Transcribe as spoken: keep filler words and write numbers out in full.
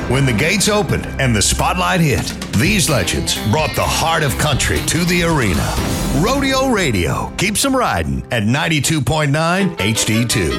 When the gates opened and the spotlight hit, these legends brought the heart of country to the arena. Rodeo Radio keeps them riding at ninety-two point nine H D two.